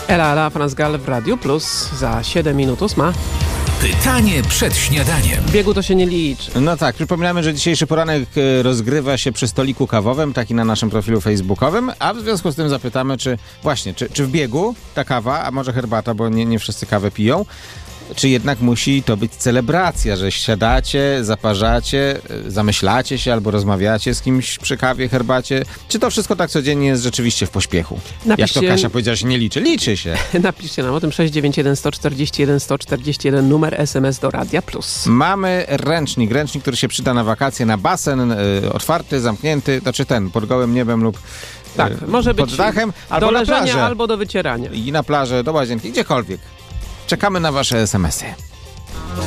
Ela, Franz Gall w Radiu Plus za 7 minut 8. Pytanie przed śniadaniem. W biegu to się nie liczy. No tak, przypominamy, że dzisiejszy poranek rozgrywa się przy stoliku kawowym, taki na naszym profilu facebookowym, a w związku z tym zapytamy, czy w biegu ta kawa, a może herbata, bo nie wszyscy kawę piją, czy jednak musi to być celebracja, że siadacie, zaparzacie, zamyślacie się albo rozmawiacie z kimś przy kawie, herbacie, czy to wszystko tak codziennie jest rzeczywiście w pośpiechu? Jak to Kasia powiedziała, się nie liczy? Liczy się. Napiszcie nam o tym 691 141 141 numer SMS do Radia Plus. Mamy ręcznik, który się przyda na wakacje, na basen, otwarty, zamknięty, pod gołym niebem lub może pod być dachem, albo do na leżenia, plażę. albo do wycierania. I na plażę, do łazienki, gdziekolwiek. Czekamy na wasze SMS-y.